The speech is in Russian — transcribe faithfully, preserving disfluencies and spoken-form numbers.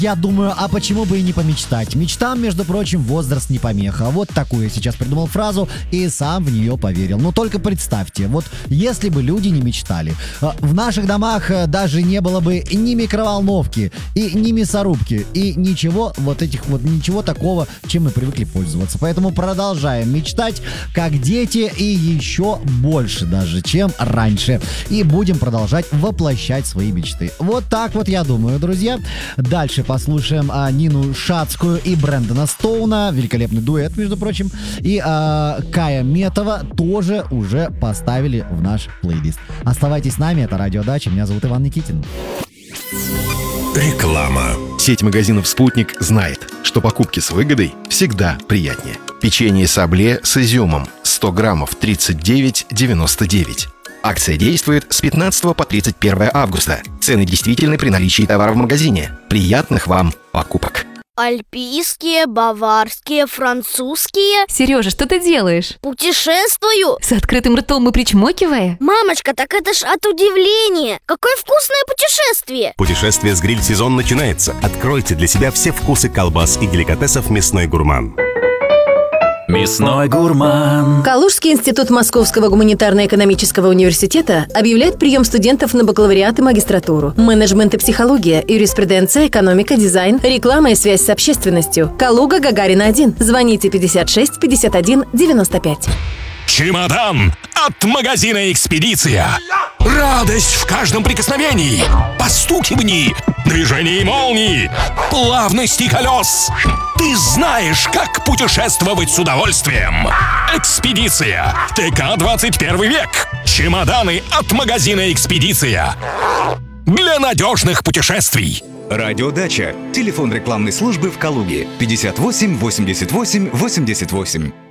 Я думаю, а почему бы и не помечтать? Мечтам, между прочим, возраст не помеха. Вот такую я сейчас придумал фразу и сам в нее поверил. Но только представьте, вот если бы люди не мечтали, в наших домах даже не было бы ни микроволновки, и ни мясорубки, и ничего вот этих вот, ничего такого, чем мы привыкли пользоваться. Поэтому продолжаем мечтать, как дети, и еще больше даже, чем раньше. И будем продолжать воплощать свои мечты. Вот так вот я думаю, друзья. Дальше послушаем а, Нину Шацкую и Брэндона Стоуна. Великолепный дуэт, между прочим. И а, Кая Метова тоже уже поставили в наш плейлист. Оставайтесь с нами, это Радио Дача. Меня зовут Иван Никитин. Реклама. Сеть магазинов «Спутник» знает, что покупки с выгодой всегда приятнее. Печенье «Сабле» с изюмом сто граммов тридцать девять девяносто девять. Акция действует с пятнадцатого по тридцать первое августа. Цены действительны при наличии товара в магазине. Приятных вам покупок! Альпийские, баварские, французские. Сережа, что ты делаешь? Путешествую. С открытым ртом и причмокивая? Мамочка, так это ж от удивления. Какое вкусное путешествие! Путешествие с гриль-сезон начинается. Откройте для себя все вкусы колбас и деликатесов «Мясной гурман». Мясной гурман. Калужский институт Московского гуманитарно-экономического университета объявляет прием студентов на бакалавриат и магистратуру. Менеджмент и психология, юриспруденция, экономика, дизайн, реклама и связь с общественностью. Калуга, Гагарина один. Звоните пятьдесят шесть пятьдесят один девяносто пять. Чемодан от магазина «Экспедиция». Радость в каждом прикосновении, постукивании, движении молний, плавности колес. Ты знаешь, как путешествовать с удовольствием. «Экспедиция». ТК двадцать первый век. Чемоданы от магазина «Экспедиция». Для надежных путешествий. Радио Дача. Телефон рекламной службы в Калуге. пятьдесят восемь восемьдесят восемь восемьдесят восемь.